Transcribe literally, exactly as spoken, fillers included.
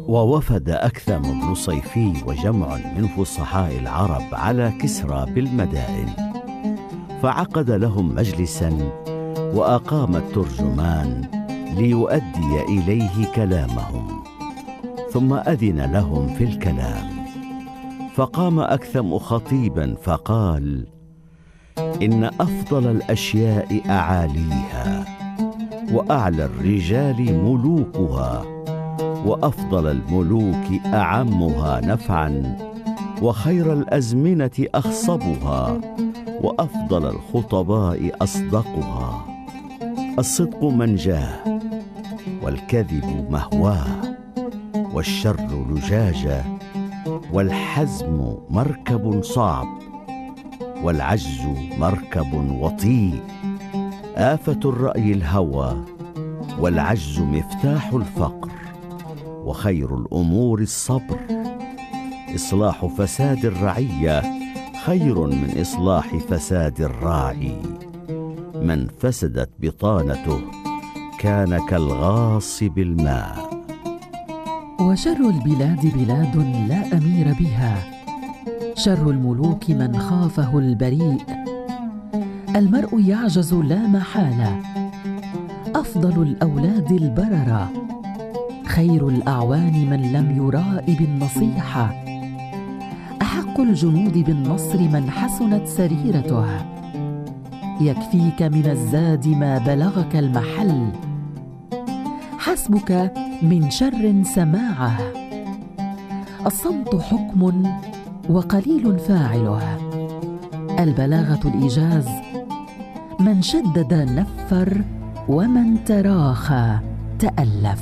ووفد أكثم بن صيفي وجمع من فصحاء العرب على كسرى بالمدائن، فعقد لهم مجلسا وأقام الترجمان ليؤدي إليه كلامهم، ثم أذن لهم في الكلام. فقام أكثم خطيبا فقال: إن أفضل الأشياء أعاليها، وأعلى الرجال ملوكها، وأفضل الملوك أعمها نفعا، وخير الأزمنة أخصبها، وأفضل الخطباء أصدقها. الصدق منجاه، والكذب مهواه، والشر لجاجة، والحزم مركب صعب، والعجز مركب وطيء. آفة الرأي الهوى، والعجز مفتاح الفقر، وخير الأمور الصبر. إصلاح فساد الرعية خير من إصلاح فساد الراعي. من فسدت بطانته كان كالغاص بالماء. وشر البلاد بلاد لا أمير بها، شر الملوك من خافه البريء. المرء يعجز لا محالة، أفضل الأولاد البررة، خير الأعوان من لم يراء بالنصيحة. أحق الجنود بالنصر من حسنت سريرته، يكفيك من الزاد ما بلغك المحل. حسبك من شر سماعه، الصمت حكم وقليل فاعله. البلاغة الإيجاز، من شدد نفر، ومن تراخى تألف.